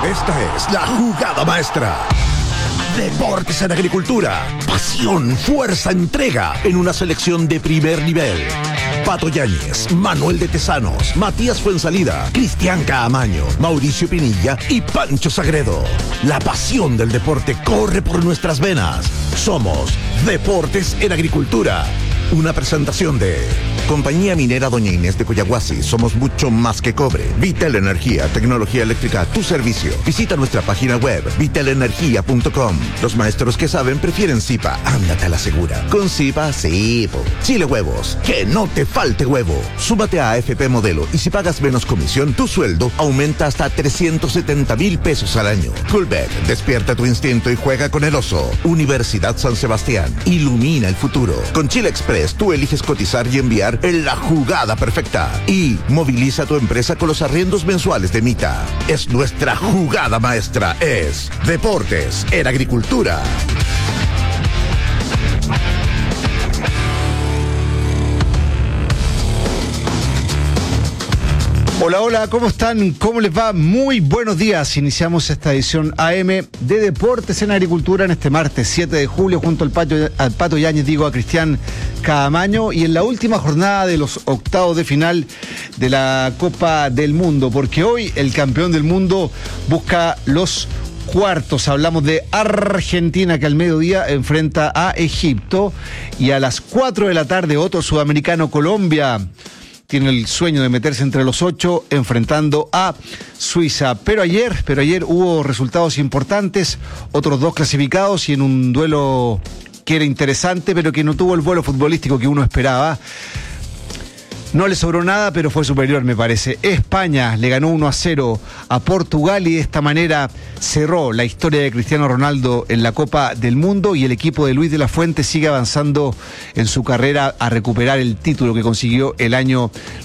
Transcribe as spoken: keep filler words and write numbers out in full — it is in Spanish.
Esta es la jugada maestra. Deportes en Agricultura. Pasión, fuerza, entrega en una selección de primer nivel. Pato Yáñez, Manuel de Tesanos, Matías Fuensalida, Cristian Caamaño, Mauricio Pinilla y Pancho Sagredo. La pasión del deporte corre por nuestras venas. Somos Deportes en Agricultura. Una presentación de Compañía Minera Doña Inés de Coyahuasi. Somos mucho más que cobre. Vitel Energía, tecnología eléctrica a tu servicio. Visita nuestra página web vitel energía punto com. Los maestros que saben prefieren Zipa. Ándate a la segura. Con Zipa, sí. Po. Chile Huevos. Que no te falte huevo. Súmate a A F P Modelo y si pagas menos comisión, tu sueldo aumenta hasta trescientos setenta mil pesos al año. Coolbet, despierta tu instinto y juega con el oso. Universidad San Sebastián. Ilumina el futuro. Con Chile Express, tú eliges cotizar y enviar en la jugada perfecta. Y moviliza tu empresa con los arriendos mensuales de Mita. Es nuestra jugada maestra. Es Deportes en Agricultura. Hola, hola, ¿cómo están? ¿Cómo les va? Muy buenos días. Iniciamos esta edición A M de Deportes en Agricultura en este martes siete de julio junto al Pato, al Pato Yáñez, digo, a Cristian Caamaño, y en la última jornada de los octavos de final de la Copa del Mundo, porque hoy el campeón del mundo busca los cuartos. Hablamos de Argentina, que al mediodía enfrenta a Egipto, y a las cuatro de la tarde otro sudamericano, Colombia, tiene el sueño de meterse entre los ocho enfrentando a Suiza. Pero ayer, pero ayer hubo resultados importantes, otros dos clasificados y en un duelo que era interesante, pero que no tuvo el vuelo futbolístico que uno esperaba. No le sobró nada, pero fue superior, me parece. España le ganó uno a cero a Portugal y de esta manera cerró la historia de Cristiano Ronaldo en la Copa del Mundo, y el equipo de Luis de la Fuente sigue avanzando en su carrera a recuperar el título que consiguió el año